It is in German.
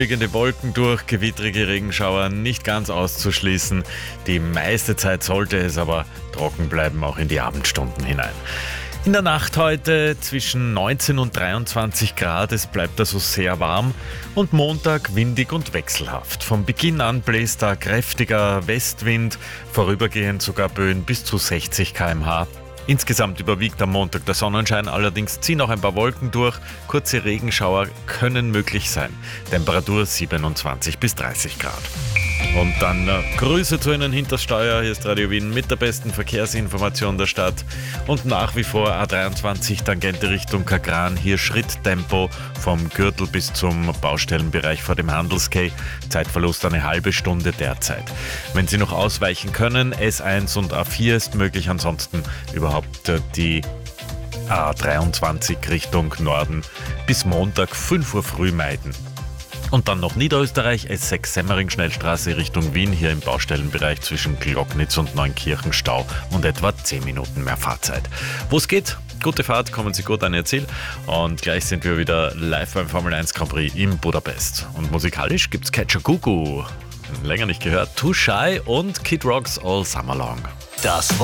Liegende Wolken durch, gewittrige Regenschauer nicht ganz auszuschließen. Die meiste Zeit sollte es aber trocken bleiben, auch in die Abendstunden hinein. In der Nacht heute zwischen 19 und 23 Grad, es bleibt also sehr warm und Montag windig und wechselhaft. Von Beginn an bläst da kräftiger Westwind, vorübergehend sogar Böen bis zu 60 km/h. Insgesamt überwiegt am Montag der Sonnenschein, allerdings ziehen auch ein paar Wolken durch. Kurze Regenschauer können möglich sein. Temperatur 27 bis 30 Grad. Und dann Grüße zu Ihnen hinter das Steuer. Hier ist Radio Wien mit der besten Verkehrsinformation der Stadt. Und nach wie vor A23 Tangente Richtung Kagran. Hier Schritttempo vom Gürtel bis zum Baustellenbereich vor dem Handels-Quai. Zeitverlust eine halbe Stunde derzeit. Wenn Sie noch ausweichen können, S1 und A4 ist möglich. Ansonsten überhaupt die A23 Richtung Norden bis Montag 5 Uhr früh meiden. Und dann noch Niederösterreich, S6 Semmering-Schnellstraße Richtung Wien, hier im Baustellenbereich zwischen Glocknitz und Neunkirchen Stau und etwa 10 Minuten mehr Fahrzeit. Wo es geht, gute Fahrt, kommen Sie gut an Ihr Ziel und gleich sind wir wieder live beim Formel 1 Grand Prix in Budapest. Und musikalisch gibt's Catcher Cuckoo, länger nicht gehört, Too Shy und Kid Rocks All Summer Long. Das